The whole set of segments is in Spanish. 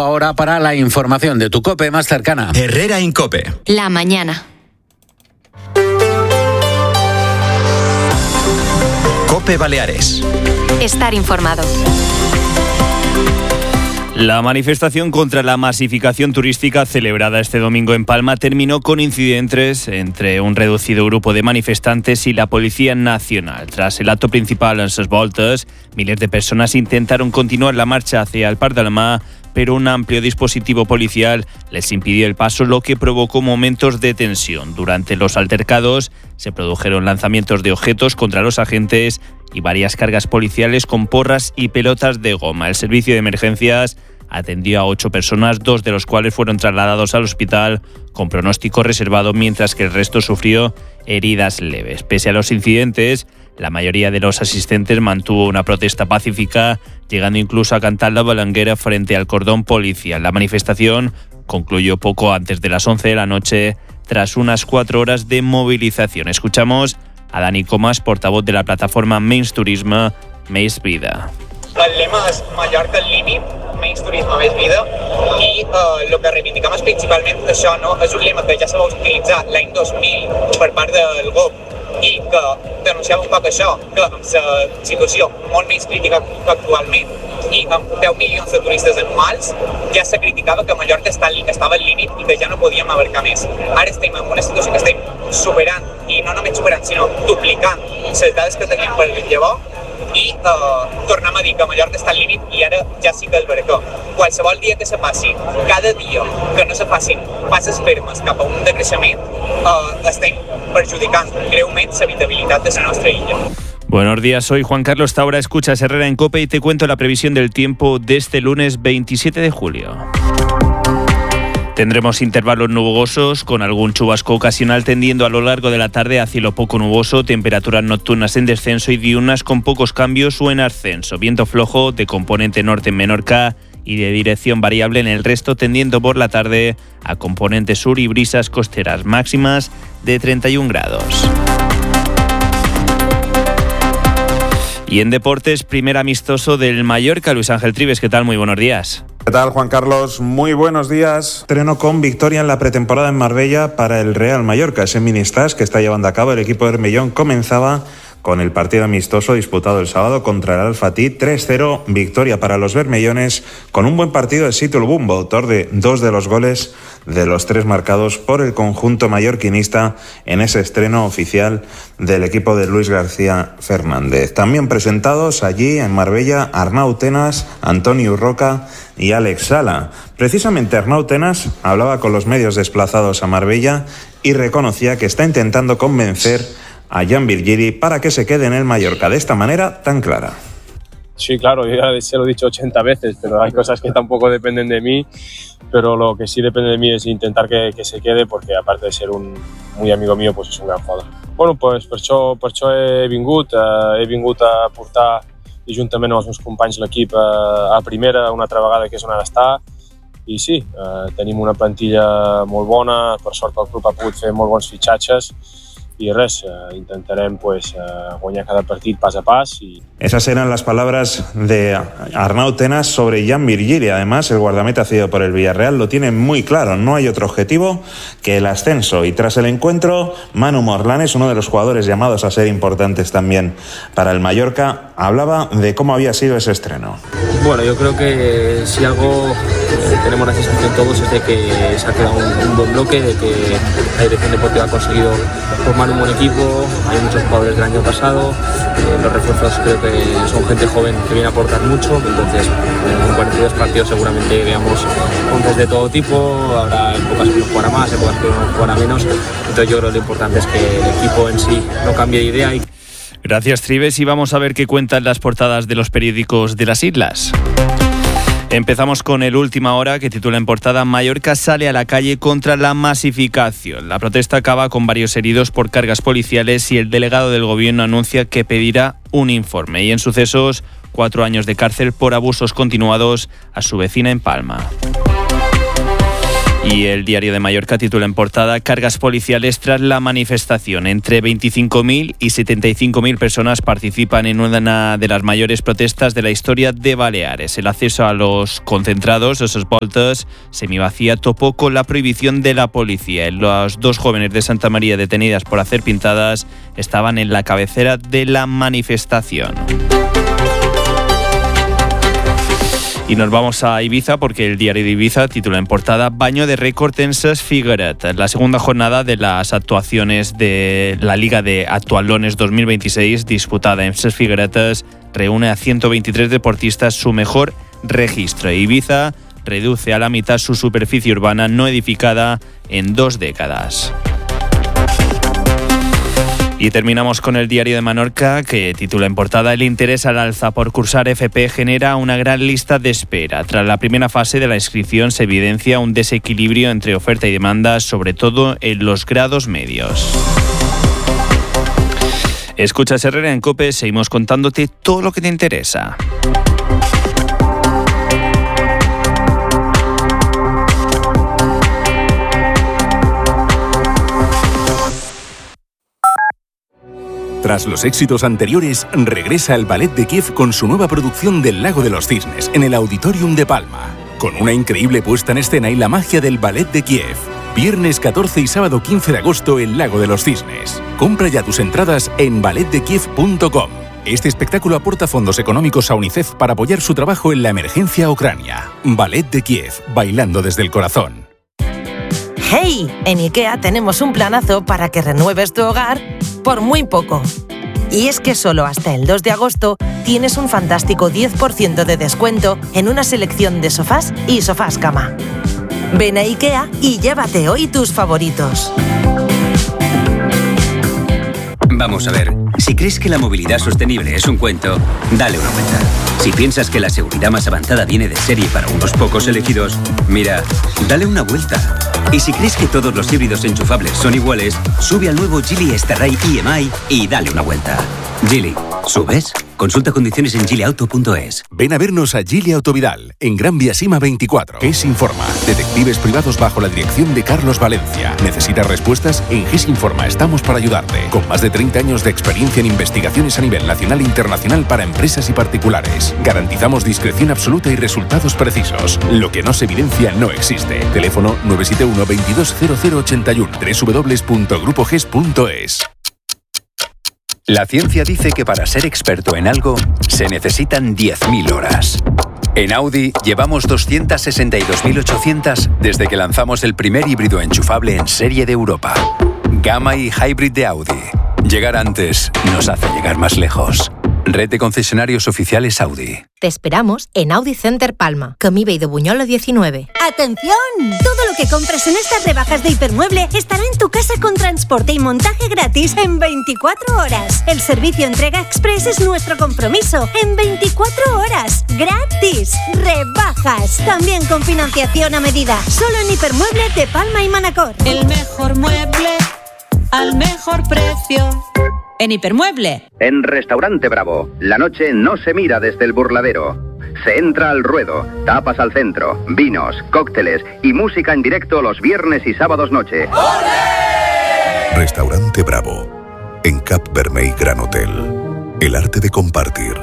Tiempo ahora para la información de tu COPE más cercana. Herrera Incope. La mañana. COPE Baleares. Estar informado. La manifestación contra la masificación turística celebrada este domingo en Palma terminó con incidentes entre un reducido grupo de manifestantes y la Policía Nacional. Tras el acto principal en sus voltes, miles de personas intentaron continuar la marcha hacia el Parc del Mar, pero un amplio dispositivo policial les impidió el paso, lo que provocó momentos de tensión. Durante los altercados se produjeron lanzamientos de objetos contra los agentes y varias cargas policiales con porras y pelotas de goma. El servicio de emergencias atendió a 8 personas, 2 de los cuales fueron trasladados al hospital con pronóstico reservado, mientras que el resto sufrió heridas leves. Pese a los incidentes, la mayoría de los asistentes mantuvo una protesta pacífica, llegando incluso a cantar la balanguera frente al cordón policial. La manifestación concluyó poco antes de las 11 de la noche, tras unas 4 horas de movilización. Escuchamos a Dani Comas, portavoz de la plataforma Menys Turisme, Més Vida. El lema és Mallorca al límit, menys turisme, més vida, i el que reivindicam és principalment això, no? És un lema que ja se va utilitzar l'any 2000 per part del GOP i que denunciava un poc això, que amb la situació molt més crítica que actualment i amb 10 milions de turistes anuals ja se criticava que Mallorca estava al límit i que ja no podíem abarcar més. Ara estem en una situació que estem superant, i no només superant, sinó duplicant les dades que teníem per llavors, i tornem a dir que Mallorca està al límit i ara ja sí que és vera que qualsevol dia que se passi, cada dia que no se facin passes fermes cap a un decreixement, estem perjudicant greument l'habitabilitat de la nostra illa. Buenos días, soy Juan Carlos Taura, escuchas Herrera en COPE y te cuento la previsión del tiempo de este lunes 27 de julio. Tendremos intervalos nubosos con algún chubasco ocasional tendiendo a lo largo de la tarde a cielo poco nuboso, temperaturas nocturnas en descenso y diurnas con pocos cambios o en ascenso. Viento flojo de componente norte en Menorca y de dirección variable en el resto, tendiendo por la tarde a componente sur y brisas costeras máximas de 31 grados. Y en deportes, primer amistoso del Mallorca. Luis Ángel Trives, ¿qué tal? Muy buenos días. ¿Qué tal, Juan Carlos? Muy buenos días. Estreno con victoria en la pretemporada en Marbella para el Real Mallorca. Ese mini-stage que está llevando a cabo el equipo de Hermellón comenzaba con el partido amistoso disputado el sábado contra el Al-Fatih. 3-0, victoria para los bermellones, con un buen partido de Sito El Bumbo, autor de 2 de los goles de los 3 marcados por el conjunto mallorquinista en ese estreno oficial del equipo de Luis García Fernández. También presentados allí en Marbella Arnau Tenas, Antonio Roca y Alex Sala. Precisamente Arnau Tenas hablaba con los medios desplazados a Marbella y reconocía que está intentando convencer a Jan Virgili para que se quede en el Mallorca de esta manera tan clara. Sí, claro, yo ya se lo he dicho 80 veces, pero hay cosas que tampoco dependen de mí, pero lo que sí depende de mí es intentar que se quede, porque aparte de ser un muy amigo mío, pues es un gran jugador. Bueno, pues per això he vingut a portar i juntament amb els meus companys l'equip a primera una altra vegada, que és on ha d'estar, i sí, tenim una plantilla molt bona, per sort el club ha pogut fer molt bons fitxatges, y res, intentarem guanyar cada partit pas a pas. Esas eran las palabras de Arnau Tenas sobre Jan Virgili. Además, el guardameta cedido por el Villarreal lo tiene muy claro, no hay otro objetivo que el ascenso. Y tras el encuentro, Manu Morlanes, uno de los jugadores llamados a ser importantes también para el Mallorca, hablaba de cómo había sido ese estreno. Bueno, yo creo que si algo tenemos la sensación todos es de que se ha quedado un buen bloque, de que la dirección deportiva ha conseguido formar un buen equipo. Hay muchos jugadores del año pasado, los refuerzos creo que son gente joven que viene a aportar mucho, entonces en 42 partidos seguramente veamos once de todo tipo, habrá épocas que uno jugará más, épocas que uno jugará menos, entonces yo creo que lo importante es que el equipo en sí no cambie de idea. Gracias, Trives, y vamos a ver qué cuentan las portadas de los periódicos de las islas. Empezamos con el Última Hora, que titula en portada: Mallorca sale a la calle contra la masificación. La protesta acaba con varios heridos por cargas policiales y el delegado del gobierno anuncia que pedirá un informe. Y en Sucesos, 4 años de cárcel por abusos continuados a su vecina en Palma. Y el Diario de Mallorca titula en portada: cargas policiales tras la manifestación. Entre 25.000 y 75.000 personas participan en una de las mayores protestas de la historia de Baleares. El acceso a los concentrados, esos voltes, semivacía, topó con la prohibición de la policía. Los dos jóvenes de Santa María detenidas por hacer pintadas estaban en la cabecera de la manifestación. Y nos vamos a Ibiza porque el Diario de Ibiza titula en portada: baño de récord en Ses Figueret. La segunda jornada de las actuaciones de la Liga de Actualones 2026 disputada en Ses Figueretes reúne a 123 deportistas, su mejor registro. Ibiza reduce a la mitad su superficie urbana no edificada en 2 décadas. Y terminamos con el Diario de Menorca, que titula en portada: el interés al alza por cursar FP genera una gran lista de espera. Tras la primera fase de la inscripción se evidencia un desequilibrio entre oferta y demanda, sobre todo en los grados medios. Escuchas Herrera en COPE, seguimos contándote todo lo que te interesa. Tras los éxitos anteriores, regresa el Ballet de Kiev con su nueva producción del Lago de los Cisnes en el Auditorium de Palma. Con una increíble puesta en escena y la magia del Ballet de Kiev. Viernes 14 y sábado 15 de agosto, el Lago de los Cisnes. Compra ya tus entradas en balletdekiev.com. Este espectáculo aporta fondos económicos a UNICEF para apoyar su trabajo en la emergencia a Ucrania. Ballet de Kiev, bailando desde el corazón. ¡Hey! En IKEA tenemos un planazo para que renueves tu hogar por muy poco. Y es que solo hasta el 2 de agosto tienes un fantástico 10% de descuento en una selección de sofás y sofás cama. Ven a IKEA y llévate hoy tus favoritos. Vamos a ver, si crees que la movilidad sostenible es un cuento, dale una vuelta. Si piensas que la seguridad más avanzada viene de serie para unos pocos elegidos, mira, dale una vuelta. Y si crees que todos los híbridos enchufables son iguales, sube al nuevo Geely Starray EMI y dale una vuelta. Geely, ¿subes? Consulta condiciones en geelyauto.es. Ven a vernos a Geely Autovidal, en Gran Vía Sima 24. GES Informa, detectives privados bajo la dirección de Carlos Valencia. ¿Necesitas respuestas? En GES Informa estamos para ayudarte. Con más de 30 años de experiencia en investigaciones a nivel nacional e internacional para empresas y particulares. Garantizamos discreción absoluta y resultados precisos. Lo que no se evidencia no existe. Teléfono 971 220081. www.grupoges.es. La ciencia dice que para ser experto en algo se necesitan 10.000 horas. En Audi llevamos 262.800 desde que lanzamos el primer híbrido enchufable en serie de Europa. Gamma y Hybrid de Audi. Llegar antes nos hace llegar más lejos. Red de concesionarios oficiales Audi. Te esperamos en Audi Center Palma, Camí Vell de Buñola 19. ¡Atención! Todo lo que compres en estas rebajas de Hipermueble estará en tu casa con transporte y montaje gratis en 24 horas. El servicio entrega express es nuestro compromiso. En 24 horas. ¡Gratis! ¡Rebajas! También con financiación a medida. Solo en Hipermueble de Palma y Manacor. El mejor mueble al mejor precio. En Hipermueble. En Restaurante Bravo, la noche no se mira desde el burladero. Se entra al ruedo, tapas al centro, vinos, cócteles y música en directo los viernes y sábados noche. ¡Olé! Restaurante Bravo, en Cap Vermell Gran Hotel. El arte de compartir.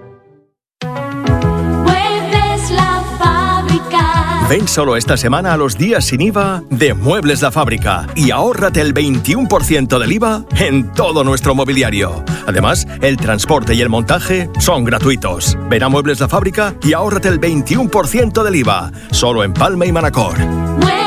Ven solo esta semana a los días sin IVA de Muebles La Fábrica y ahórrate el 21% del IVA en todo nuestro mobiliario. Además, el transporte y el montaje son gratuitos. Ven a Muebles La Fábrica y ahórrate el 21% del IVA, solo en Palma y Manacor.